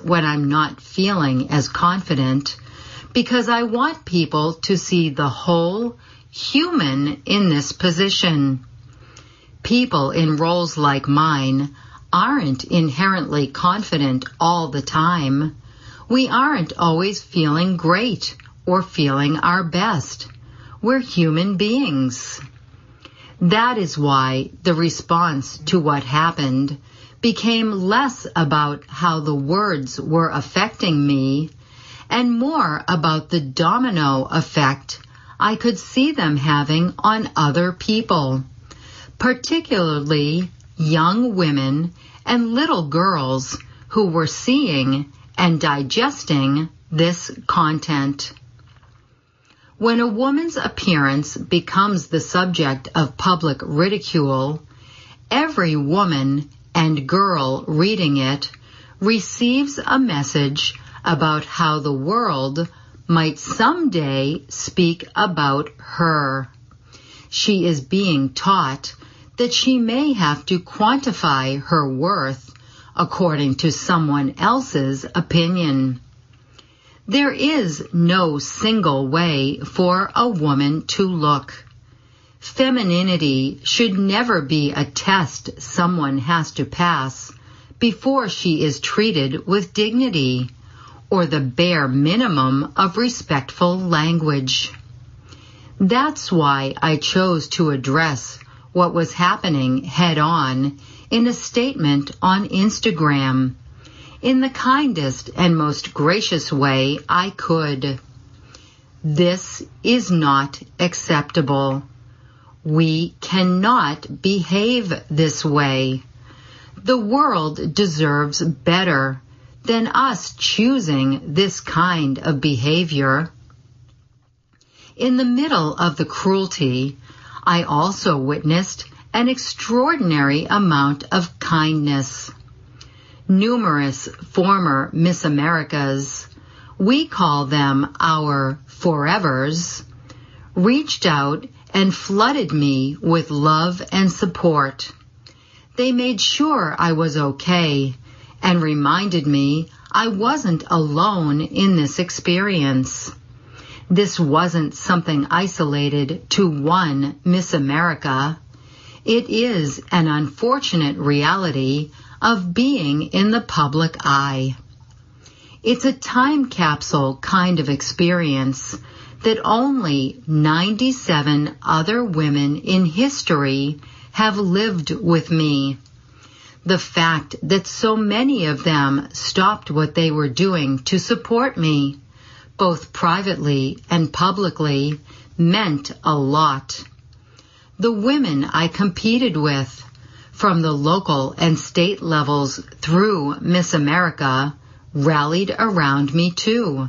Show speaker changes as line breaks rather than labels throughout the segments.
when I'm not feeling as confident, because I want people to see the whole human in this position. People in roles like mine aren't inherently confident all the time. We aren't always feeling great or feeling our best. We're human beings. That is why the response to what happened became less about how the words were affecting me and more about the domino effect I could see them having on other people, particularly young women and little girls who were seeing and digesting this content. When a woman's appearance becomes the subject of public ridicule, every woman and girl reading it receives a message about how the world might someday speak about her. She is being taught that she may have to quantify her worth according to someone else's opinion. There is no single way for a woman to look. Femininity should never be a test someone has to pass before she is treated with dignity or the bare minimum of respectful language. That's why I chose to address what was happening head-on in a statement on Instagram, in the kindest and most gracious way I could. This is not acceptable. We cannot behave this way. The world deserves better than us choosing this kind of behavior. In the middle of the cruelty, I also witnessed an extraordinary amount of kindness. Numerous former Miss Americas, we call them our forevers, reached out and flooded me with love and support. They made sure I was okay and reminded me I wasn't alone in this experience. This wasn't something isolated to one Miss America. It is an unfortunate reality of being in the public eye. It's a time capsule kind of experience that only 97 other women in history have lived with me. The fact that so many of them stopped what they were doing to support me, both privately and publicly, meant a lot. The women I competed with, from the local and state levels through Miss America, rallied around me too.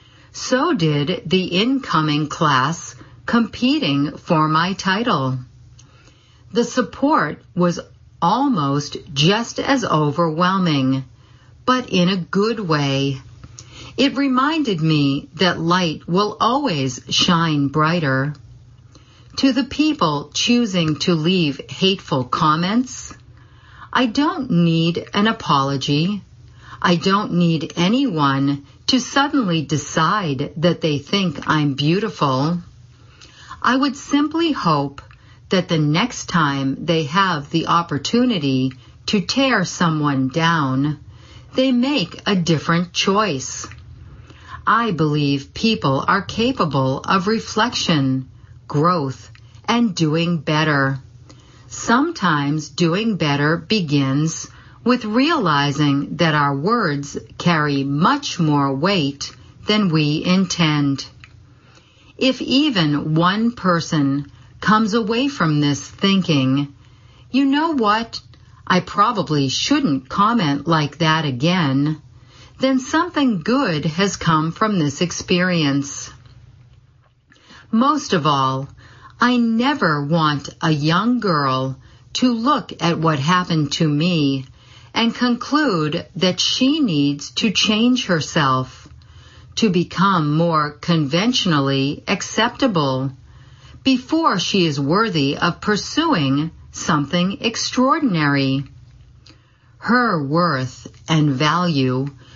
So did the incoming class competing for my title. The support was almost just as overwhelming, but in a good way. It reminded me that light will always shine brighter. To the people choosing to leave hateful comments, I don't need an apology. I don't need anyone to suddenly decide that they think I'm beautiful. I would simply hope that the next time they have the opportunity to tear someone down, they make a different choice. I believe people are capable of reflection, growth, and doing better. Sometimes doing better begins with realizing that our words carry much more weight than we intend. If even one person comes away from this thinking, you know what, I probably shouldn't comment like that again, then something good has come from this experience. Most of all, I never want a young girl to look at what happened to me and conclude that she needs to change herself, to become more conventionally acceptable, before she is worthy of pursuing something extraordinary. Her worth and value